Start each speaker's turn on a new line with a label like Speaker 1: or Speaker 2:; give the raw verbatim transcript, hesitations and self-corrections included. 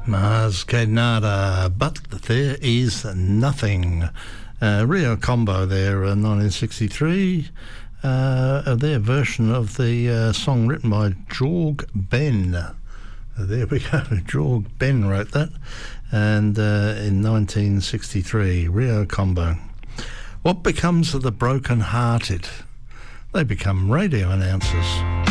Speaker 1: Mars Canada, but there is nothing. Uh, Rio Combo there, uh, nineteen sixty-three. Uh, their version of the uh, song written by Jorg Ben. Uh, there we go. Jorg Ben wrote that, and uh, in nineteen sixty-three, Rio Combo. What becomes of the broken-hearted? They become radio announcers.